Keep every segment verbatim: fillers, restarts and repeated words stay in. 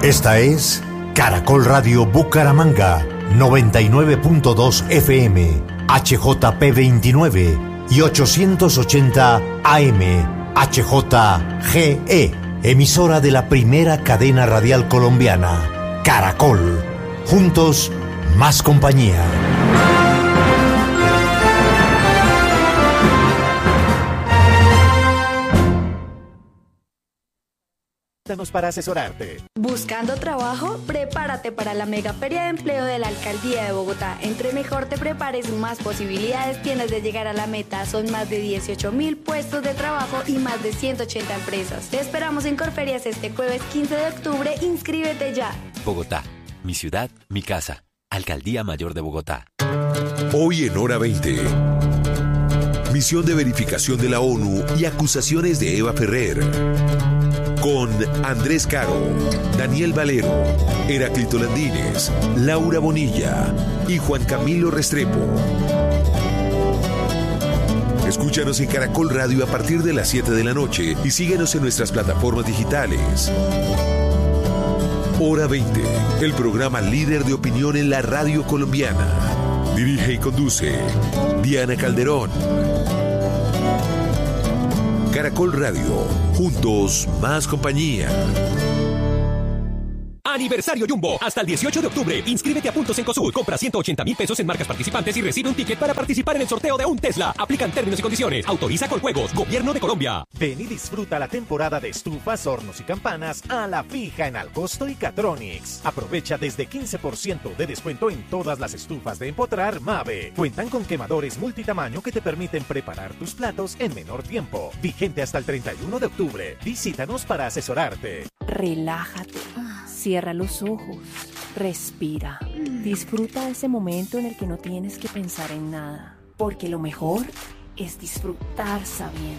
Esta es Caracol Radio Bucaramanga, noventa y nueve punto dos F M, H J P veintinueve y ochocientos ochenta A M, H J G E, emisora de la primera cadena radial colombiana, Caracol. Juntos, más compañía. Para asesorarte. ¿Buscando trabajo? Prepárate para la mega feria de empleo de la Alcaldía de Bogotá. Entre mejor te prepares, más posibilidades tienes de llegar a la meta. Son más de dieciocho mil puestos de trabajo y más de ciento ochenta empresas. Te esperamos en Corferias este jueves quince de octubre. Inscríbete ya. Bogotá, mi ciudad, mi casa. Alcaldía Mayor de Bogotá. Hoy en Hora veinte. Misión de verificación de la ONU y acusaciones de Eva Ferrer. Con Andrés Caro, Daniel Valero, Heráclito Landines, Laura Bonilla y Juan Camilo Restrepo. Escúchanos en Caracol Radio a partir de las siete de la noche y síguenos en nuestras plataformas digitales. Hora veinte, el programa líder de opinión en la radio colombiana. Dirige y conduce Diana Calderón. Caracol Radio, juntos más compañía. Aniversario Jumbo, hasta el dieciocho de octubre. Inscríbete a Puntos en Cosur, compra ciento ochenta mil pesos en marcas participantes y recibe un ticket para participar en el sorteo de un Tesla. Aplican términos y condiciones. Autoriza Coljuegos, Gobierno de Colombia. Ven y disfruta la temporada de estufas, hornos y campanas a la fija en Alcosto y Catronics. Aprovecha desde quince por ciento de descuento en todas las estufas de empotrar Mave. Cuentan con quemadores multitamaño que te permiten preparar tus platos en menor tiempo. Vigente hasta el treinta y uno de octubre. Visítanos para asesorarte. Relájate. Cierra los ojos, respira, disfruta de ese momento en el que no tienes que pensar en nada, porque lo mejor es disfrutar sabiendo.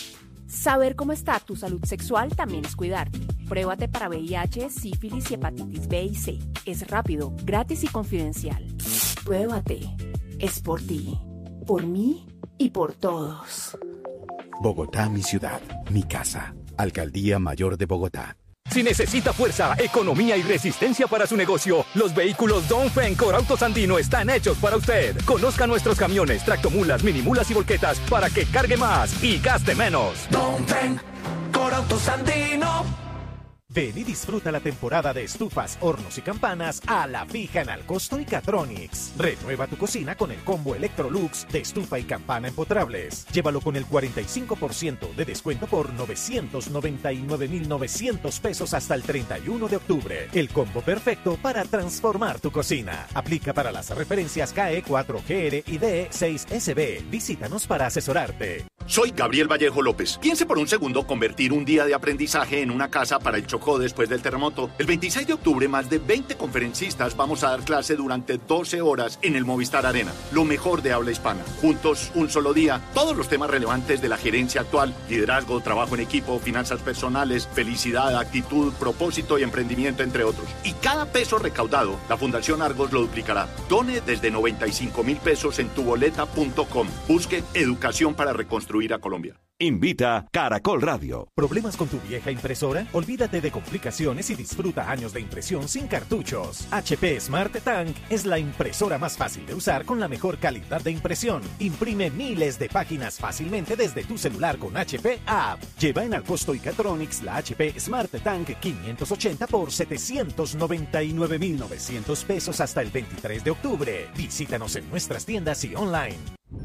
Saber cómo está tu salud sexual también es cuidarte. Pruébate para V I H, sífilis y hepatitis B y C. Es rápido, gratis y confidencial. Pruébate. Es por ti, por mí y por todos. Bogotá, mi ciudad, mi casa. Alcaldía Mayor de Bogotá. Si necesita fuerza, economía y resistencia para su negocio, los vehículos Dongfeng Corautos Andino están hechos para usted. Conozca nuestros camiones, tractomulas, minimulas y volquetas para que cargue más y gaste menos. Dongfeng Corautos Andino. Ven y disfruta la temporada de estufas, hornos y campanas a la fija en Alcosto y Catronics. Renueva tu cocina con el combo Electrolux de estufa y campana empotrables. Llévalo con el cuarenta y cinco por ciento de descuento por novecientos noventa y nueve mil novecientos pesos hasta el treinta y uno de octubre. El combo perfecto para transformar tu cocina. Aplica para las referencias K E cuatro G R y D E seis S B. Visítanos para asesorarte. Soy Gabriel Vallejo López. Piense por un segundo convertir un día de aprendizaje en una casa para el Chocó después del terremoto. El veintiséis de octubre, más de veinte conferencistas vamos a dar clase durante doce horas en el Movistar Arena. Lo mejor de habla hispana. Juntos, un solo día. Todos los temas relevantes de la gerencia actual: liderazgo, trabajo en equipo, finanzas personales, felicidad, actitud, propósito y emprendimiento, entre otros. Y cada peso recaudado, la Fundación Argos lo duplicará. Done desde noventa y cinco mil pesos en tuboleta punto com. Busque educación para reconstruir a Colombia. Invita Caracol Radio. ¿Problemas con tu vieja impresora? Olvídate de complicaciones y disfruta años de impresión sin cartuchos. H P Smart Tank es la impresora más fácil de usar con la mejor calidad de impresión. Imprime miles de páginas fácilmente desde tu celular con H P App. Lleva en Alcosto y Catronics la H P Smart Tank quinientos ochenta por setecientos noventa y nueve mil novecientos pesos hasta el veintitrés de octubre. Visítanos en nuestras tiendas y online.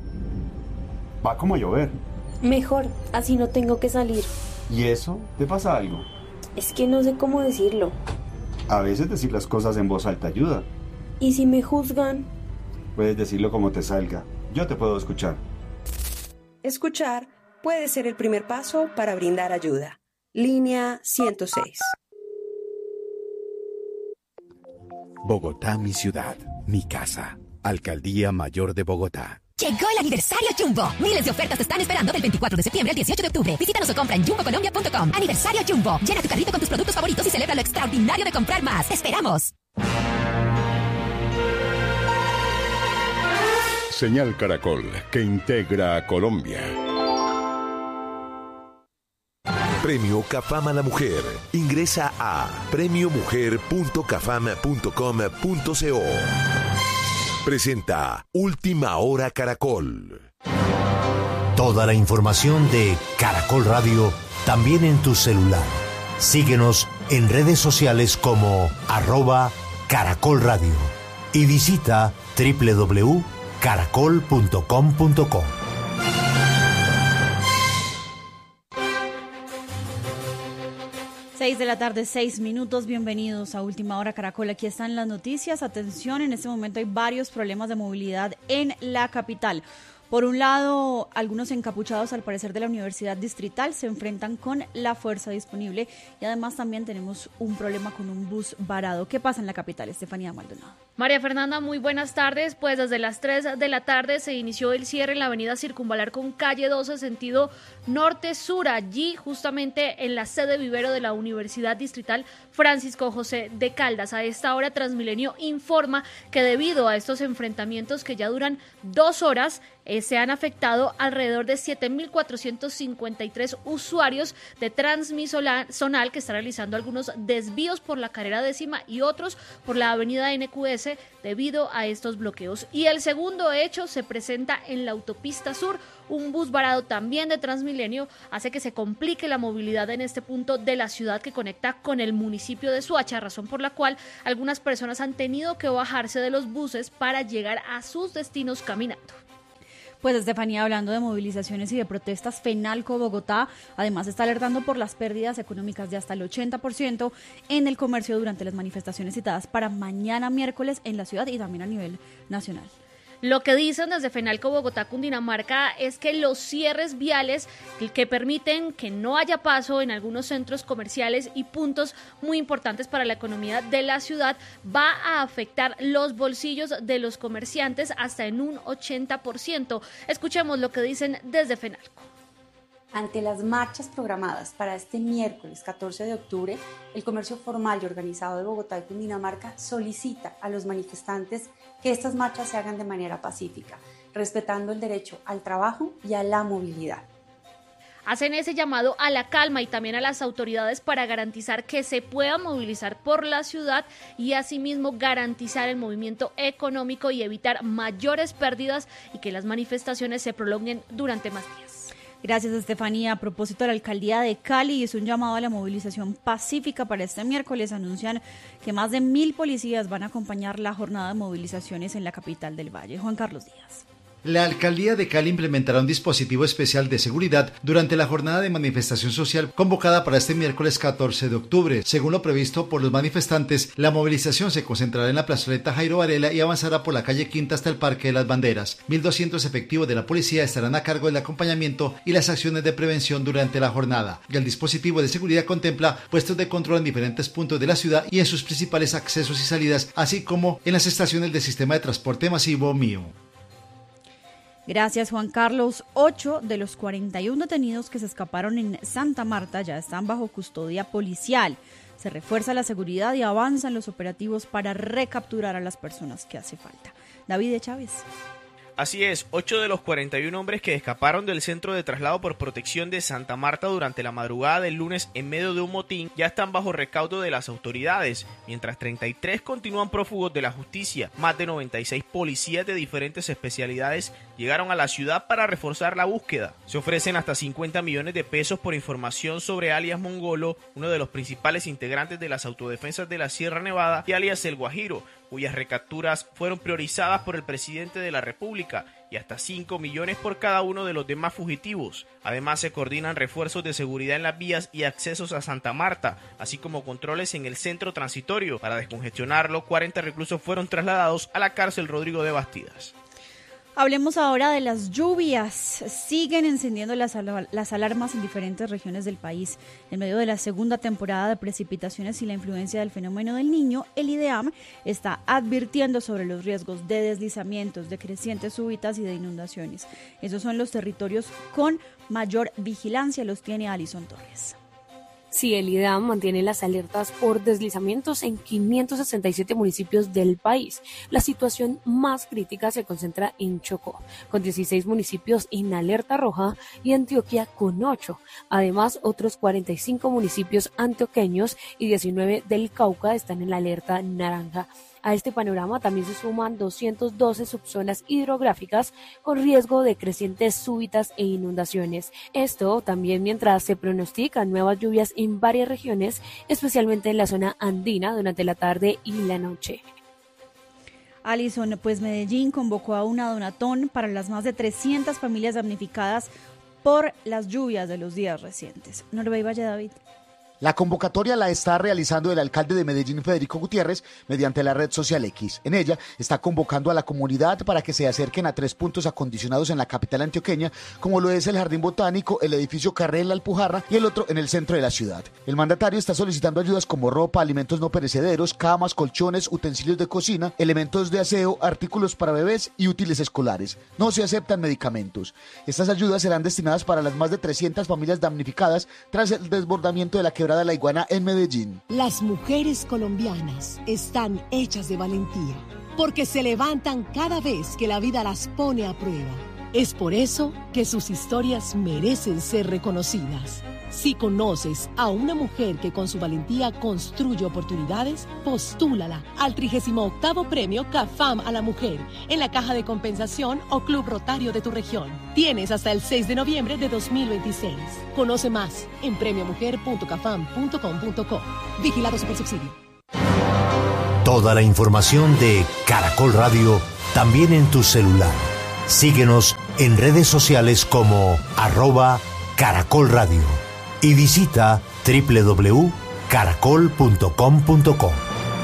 Va como a llover. Mejor, así no tengo que salir. ¿Y eso? ¿Te pasa algo? Es que no sé cómo decirlo. A veces decir las cosas en voz alta ayuda. ¿Y si me juzgan? Puedes decirlo como te salga. Yo te puedo escuchar. Escuchar puede ser el primer paso para brindar ayuda. Línea ciento seis. Bogotá, mi ciudad, mi casa. Alcaldía Mayor de Bogotá. Llegó el aniversario Jumbo. Miles de ofertas te están esperando del veinticuatro de septiembre al dieciocho de octubre. Visítanos o compra en jumbo colombia punto com. Aniversario Jumbo. Llena tu carrito con tus productos favoritos y celebra lo extraordinario de comprar más. ¡Te esperamos! Señal Caracol, que integra a Colombia. Premio Cafam a la Mujer. Ingresa a premio mujer punto cafam punto com punto co. Presenta Última Hora Caracol. Toda la información de Caracol Radio también en tu celular. Síguenos en redes sociales como arroba Caracol Radio y visita doble u doble u doble u punto caracol punto com punto co. Seis de la tarde, seis minutos, bienvenidos a Última Hora Caracol. Aquí están las noticias. Atención, en este momento hay varios problemas de movilidad en la capital. Por un lado, algunos encapuchados, al parecer de la Universidad Distrital, se enfrentan con la fuerza disponible y además también tenemos un problema con un bus varado. ¿Qué pasa en la capital, Estefanía Maldonado? María Fernanda, muy buenas tardes. Pues desde las tres de la tarde se inició el cierre en la avenida Circunvalar con calle doce, sentido norte-sur, allí justamente en la sede vivero de la Universidad Distrital Francisco José de Caldas. A esta hora, Transmilenio informa que debido a estos enfrentamientos que ya duran dos horas, eh, se han afectado alrededor de siete mil cuatrocientos cincuenta y tres usuarios de Transmisonal que están realizando algunos desvíos por la carrera décima y otros por la avenida N Q S debido a estos bloqueos. Y el segundo hecho se presenta en la autopista sur. Un bus varado también de Transmilenio hace que se complique la movilidad en este punto de la ciudad que conecta con el municipio de Soacha, razón por la cual algunas personas han tenido que bajarse de los buses para llegar a sus destinos caminando. Pues Estefanía, hablando de movilizaciones y de protestas, Fenalco Bogotá además está alertando por las pérdidas económicas de hasta el ochenta por ciento en el comercio durante las manifestaciones citadas para mañana miércoles en la ciudad y también a nivel nacional. Lo que dicen desde Fenalco Bogotá, Cundinamarca, es que los cierres viales que permiten que no haya paso en algunos centros comerciales y puntos muy importantes para la economía de la ciudad va a afectar los bolsillos de los comerciantes hasta en un ochenta por ciento. Escuchemos lo que dicen desde Fenalco. Ante las marchas programadas para este miércoles catorce de octubre, el comercio formal y organizado de Bogotá y Cundinamarca solicita a los manifestantes que estas marchas se hagan de manera pacífica, respetando el derecho al trabajo y a la movilidad. Hacen ese llamado a la calma y también a las autoridades para garantizar que se pueda movilizar por la ciudad y asimismo garantizar el movimiento económico y evitar mayores pérdidas y que las manifestaciones se prolonguen durante más días. Gracias, Estefanía. A propósito, la alcaldía de Cali hizo un llamado a la movilización pacífica para este miércoles. Anuncian que más de mil policías van a acompañar la jornada de movilizaciones en la capital del Valle. Juan Carlos Díaz. La alcaldía de Cali implementará un dispositivo especial de seguridad durante la jornada de manifestación social convocada para este miércoles catorce de octubre. Según lo previsto por los manifestantes, la movilización se concentrará en la plazoleta Jairo Varela y avanzará por la calle Quinta hasta el Parque de las Banderas. mil doscientos efectivos de la policía estarán a cargo del acompañamiento y las acciones de prevención durante la jornada. Y el dispositivo de seguridad contempla puestos de control en diferentes puntos de la ciudad y en sus principales accesos y salidas, así como en las estaciones del sistema de transporte masivo Mío. Gracias, Juan Carlos. Ocho de los cuarenta y uno detenidos que se escaparon en Santa Marta ya están bajo custodia policial. Se refuerza la seguridad y avanzan los operativos para recapturar a las personas que hace falta. David Chávez. Así es, ocho de los cuarenta y uno hombres que escaparon del centro de traslado por protección de Santa Marta durante la madrugada del lunes en medio de un motín ya están bajo recaudo de las autoridades, mientras treinta y tres continúan prófugos de la justicia. Más de noventa y seis policías de diferentes especialidades llegaron a la ciudad para reforzar la búsqueda. Se ofrecen hasta cincuenta millones de pesos por información sobre alias Mongolo, uno de los principales integrantes de las autodefensas de la Sierra Nevada, y alias El Guajiro, cuyas recapturas fueron priorizadas por el presidente de la República, y hasta cinco millones por cada uno de los demás fugitivos. Además, se coordinan refuerzos de seguridad en las vías y accesos a Santa Marta, así como controles en el centro transitorio. Para descongestionarlo, cuarenta reclusos fueron trasladados a la cárcel Rodrigo de Bastidas. Hablemos ahora de las lluvias. Siguen encendiendo las, al- las alarmas en diferentes regiones del país. En medio de la segunda temporada de precipitaciones y la influencia del fenómeno del Niño, el IDEAM está advirtiendo sobre los riesgos de deslizamientos, de crecientes súbitas y de inundaciones. Esos son los territorios con mayor vigilancia, los tiene Alison Torres. Sí, el IDEAM mantiene las alertas por deslizamientos en quinientos sesenta y siete municipios del país. La situación más crítica se concentra en Chocó, con dieciséis municipios en alerta roja y Antioquia con ocho. Además, otros cuarenta y cinco municipios antioqueños y diecinueve del Cauca están en la alerta naranja. A este panorama también se suman doscientas doce subzonas hidrográficas con riesgo de crecientes súbitas e inundaciones. Esto también mientras se pronostican nuevas lluvias en varias regiones, especialmente en la zona andina durante la tarde y la noche. Alison, pues Medellín convocó a una donatón para las más de trescientas familias damnificadas por las lluvias de los días recientes. Norbey Valle David. La convocatoria la está realizando el alcalde de Medellín, Federico Gutiérrez, mediante la red social X. En ella está convocando a la comunidad para que se acerquen a tres puntos acondicionados en la capital antioqueña, como lo es el Jardín Botánico, el edificio Carrera La Alpujarra y el otro en el centro de la ciudad. El mandatario está solicitando ayudas como ropa, alimentos no perecederos, camas, colchones, utensilios de cocina, elementos de aseo, artículos para bebés y útiles escolares. No se aceptan medicamentos. Estas ayudas serán destinadas para las más de trescientas familias damnificadas tras el desbordamiento de la quebrada de la Iguana en Medellín. Las mujeres colombianas están hechas de valentía, porque se levantan cada vez que la vida las pone a prueba. Es por eso que sus historias merecen ser reconocidas. Si conoces a una mujer que con su valentía construye oportunidades, postúlala al trigésimo octavo premio CAFAM a la mujer en la caja de compensación o Club Rotario de tu región. Tienes hasta el seis de noviembre de dos mil veintiséis. Conoce más en premio mujer punto cafam punto com punto co. Vigilado Supersubsidio. Toda la información de Caracol Radio también en tu celular. Síguenos en redes sociales como arroba Caracol Radio. Y visita doble u doble u doble u punto caracol punto com punto co.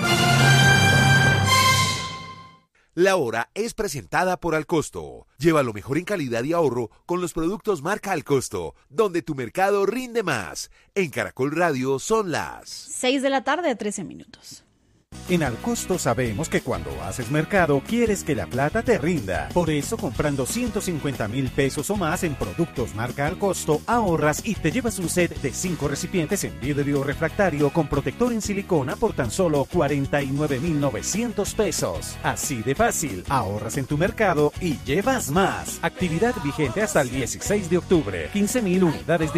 La hora es presentada por Alcosto. Lleva lo mejor en calidad y ahorro con los productos marca Alcosto, donde tu mercado rinde más. En Caracol Radio son las seis de la tarde, trece minutos. En Alcosto sabemos que cuando haces mercado quieres que la plata te rinda. Por eso, comprando ciento cincuenta mil pesos o más en productos marca Alcosto, ahorras y te llevas un set de cinco recipientes en vidrio refractario con protector en silicona por tan solo cuarenta y nueve mil novecientos pesos. Así de fácil, ahorras en tu mercado y llevas más. Actividad vigente hasta el dieciséis de octubre. quince mil unidades de